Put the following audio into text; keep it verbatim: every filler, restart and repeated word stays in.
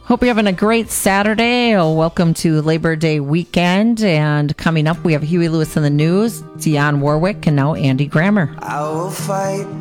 Hope you're having a great Saturday. Oh, welcome to Labor Day weekend. And coming up, we have Huey Lewis in the News, Dionne Warwick, and now Andy Grammer. I will fight